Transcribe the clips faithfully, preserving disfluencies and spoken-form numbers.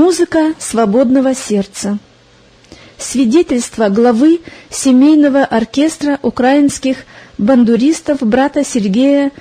Музыка свободного сердца. Свидетельство главы семейного оркестра украинских бандуристов брата Сергея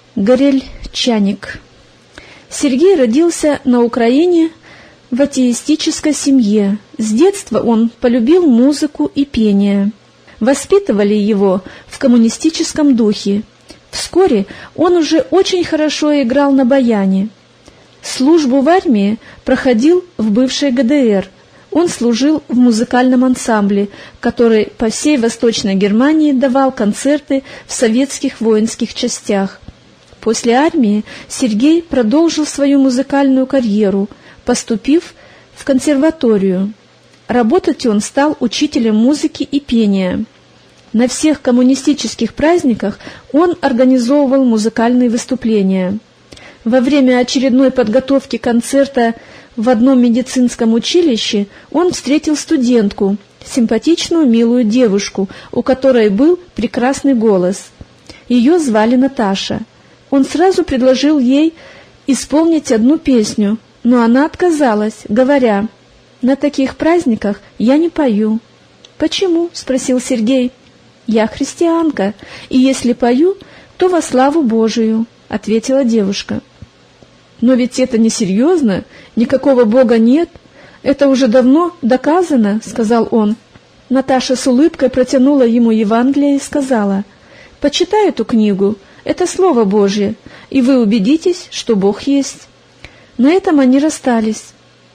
Горельчаник. Сергей родился на Украине в атеистической семье. С детства он полюбил музыку и пение. Воспитывали его в коммунистическом духе. Вскоре он уже очень хорошо играл на баяне. Службу в армии проходил в бывшей ГДР. Он служил в музыкальном ансамбле, который по всей Восточной Германии давал концерты в советских воинских частях. После армии Сергей продолжил свою музыкальную карьеру, поступив в консерваторию. Работать он стал учителем музыки и пения. На всех коммунистических праздниках он организовывал музыкальные выступления. Во время очередной подготовки концерта в одном медицинском училище он встретил студентку, симпатичную, милую девушку, у которой был прекрасный голос. Ее звали Наташа. Он сразу предложил ей исполнить одну песню, но она отказалась, говоря: «На таких праздниках я не пою». «Почему?» — спросил Сергей. «Я христианка, и если пою, то во славу Божию», — ответила девушка. «Но ведь это несерьезно, никакого Бога нет, это уже давно доказано», — сказал он. Наташа с улыбкой протянула ему Евангелие и сказала: «Почитай эту книгу, это Слово Божье, и вы убедитесь, что Бог есть». На этом они расстались.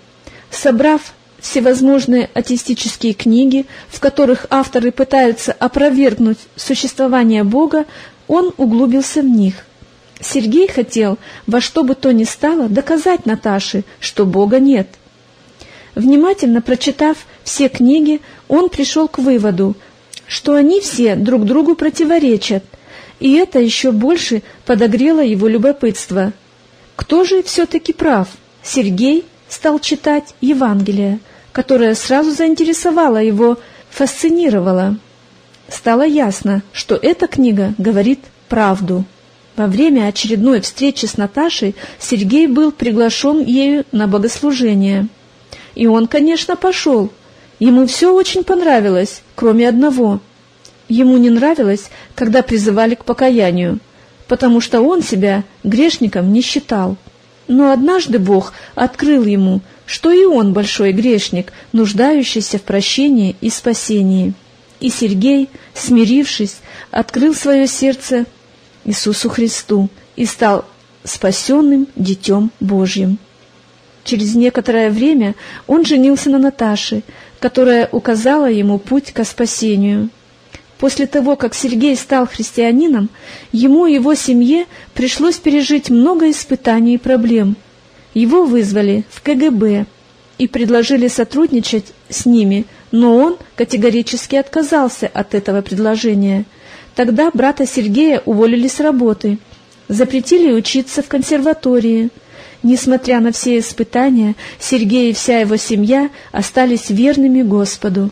Собрав всевозможные атеистические книги, в которых авторы пытаются опровергнуть существование Бога, он углубился в них. Сергей хотел во что бы то ни стало доказать Наташе, что Бога нет. Внимательно прочитав все книги, он пришел к выводу, что они все друг другу противоречат, и это еще больше подогрело его любопытство. Кто же все-таки прав? Сергей стал читать Евангелие, которое сразу заинтересовало его, фасцинировало. Стало ясно, что эта книга говорит правду. Во время очередной встречи с Наташей Сергей был приглашен ею на богослужение. И он, конечно, пошел. Ему все очень понравилось, кроме одного. Ему не нравилось, когда призывали к покаянию, потому что он себя грешником не считал. Но однажды Бог открыл ему, что и он большой грешник, нуждающийся в прощении и спасении. И Сергей, смирившись, открыл свое сердце Иисусу Христу и стал спасенным Детем Божьим. Через некоторое время он женился на Наташе, которая указала ему путь ко спасению. После того, как Сергей стал христианином, ему и его семье пришлось пережить много испытаний и проблем. Его вызвали в ка гэ бэ и предложили сотрудничать с ними, но он категорически отказался от этого предложения. Тогда брата Сергея уволили с работы, запретили учиться в консерватории. Несмотря на все испытания, Сергей и вся его семья остались верными Господу.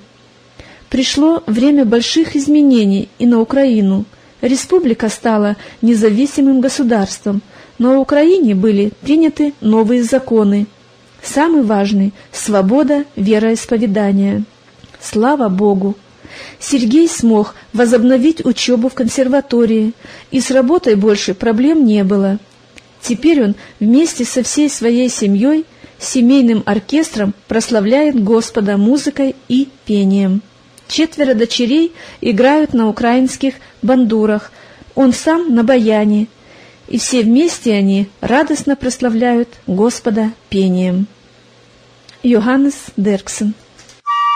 Пришло время больших изменений и на Украину. Республика стала независимым государством. На Украине были приняты новые законы. Самый важный – свобода вероисповедания. Слава Богу! Сергей смог возобновить учебу в консерватории, и с работой больше проблем не было. Теперь он вместе со всей своей семьей, семейным оркестром прославляет Господа музыкой и пением. Четверо дочерей играют на украинских бандурах, он сам на баяне, и все вместе они радостно прославляют Господа пением. Йоханнес Дерксен.